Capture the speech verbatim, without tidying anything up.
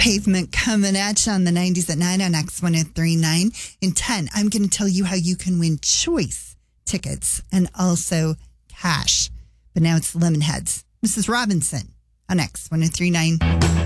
Pavement coming at you on the nineties at nine on X one oh three nine. In ten, I'm going to tell you how you can win choice tickets and also cash. But now it's Lemonheads. Missus Robinson on X one oh three nine.